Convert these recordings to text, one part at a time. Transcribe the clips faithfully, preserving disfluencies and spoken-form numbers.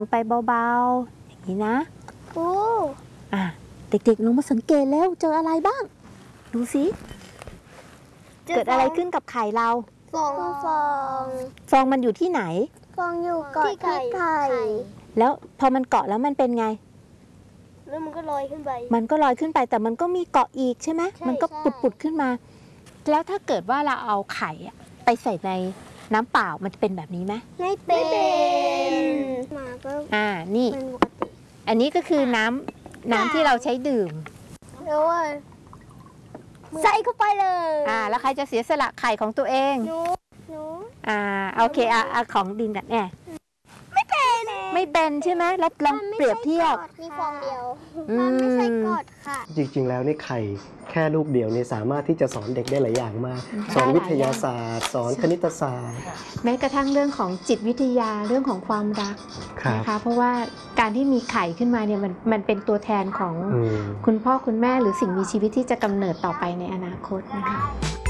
ไปเบาๆอย่างนี้นะโอ้อ่ะเด็กๆลองมาสังเกตแล้วเจออะไรบ้างดูสิเกิดอะไรขึ้นกับไข่เราฟองฟองฟองมันอยู่ที่ไหนฟองอยู่เกาะที่ไข่แล้วพอมันเกาะแล้วมันเป็นไงแล้วมันก็ลอยขึ้นไปมันก็ลอยขึ้นไปแต่มันก็มีเกาะอีกใช่ไหมมันก็ปุดๆขึ้นมาแล้วถ้าเกิดว่าเราเอาไข่ไปใส่ในน้ำเปล่ามันจะเป็นแบบนี้ไหมไม่เป็นมาก็อ่านี่อันนี้ก็คือน้ำน้ำที่เราใช้ดื่มแล้วใส่เข้าไปเลยอ่าแล้วใครจะเสียสละไข่ของตัวเองหนูหนูอ่าโอเคอ่ะของดินกันแน่ไม่เป็นไม่เป็นใช่ไหมแล้วลองเปรียบเทียบมีฟองเดียวมันไม่ใช่กดค่ะจริงๆแล้วนี่ไข่แค่ลูกเดียวนี่สามารถที่จะสอนเด็กได้หลายอย่างมากสอนวิทยาศาสตร์สอนคณิตศาสตร์แม้กระทั่งเรื่องของจิตวิทยาเรื่องของความรักนะคะเพราะว่าการที่มีไข่ขึ้นมาเนี่ยมันมันเป็นตัวแทนของคุณพ่อคุณแม่หรือสิ่งมีชีวิตที่จะกำเนิดต่อไปในอนาคตนะคะ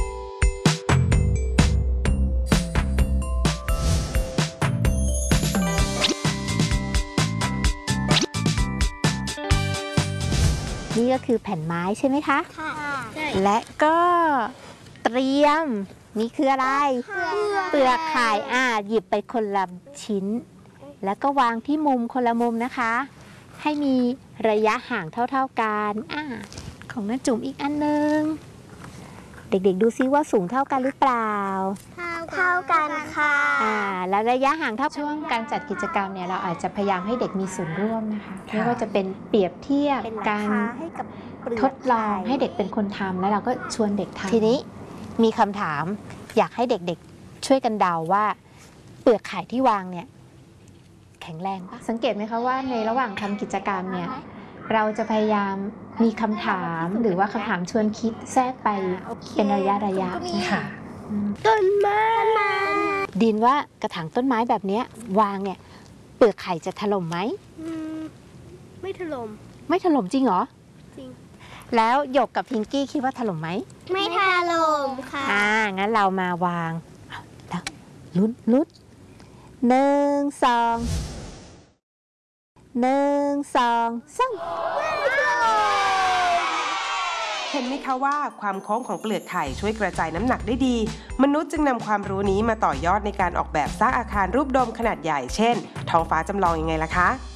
นี่ก็คือแผ่นไม้ใช่ไหมคะค่ะและก็เตรียมนี่คืออะไรเปลือกไข่อ่าหยิบไปคนละชิ้นแล้วก็วางที่มุมคนละมุมนะคะให้มีระยะห่างเท่าๆกันอ่าของน้าจุ๋มอีกอันนึงเด็กๆดูซิว่าสูงเท่ากันหรือเปล่าเท่ากันค่ะอ่าแล้วระยะห่างเท่าช่วงการจัดกิจกรรมเนี่ยเราอาจจะพยายามให้เด็กมีส่วนร่วมนะคะไม่ว่าจะเป็นเปรียบเทียบการทดลองให้เด็กเป็นคนทำแล้วเราก็ชวนเด็กทำทีนี้มีคำถามอยากให้เด็กๆช่วยกันเดาว่าเปลือกไข่ที่วางเนี่ยแข็งแรงปะสังเกตไหมคะว่าในระหว่างทำกิจกรรมเนี่ยเราจะพยายามมีคำถามหรือว่าคำถามชวนคิดแทรกไปเป็นระยะระยะค่ะต้นไม้ดินว่ากระถางต้นไม้แบบนี้วางเนี่ยเปลือกไข่จะถล่มไหมไม่ถล่มไม่ถล่มจริงเหรอจริงแล้วหยกกับพิงกี้คิดว่าถล่มไหมไม่ถล่มค่ะอ่างั้นเรามาวางแล้วลุ้นลุ้นหนึ่งสองหนึ่งสองสามเห็นไหมคะว่าความโค้งของเปลือกไข่ช่วยกระจายน้ำหนักได้ดีมนุษย์จึงนำความรู้นี้มาต่อยอดในการออกแบบสร้างอาคารรูปโดมขนาดใหญ่เช่นท้องฟ้าจำลองยังไงล่ะคะ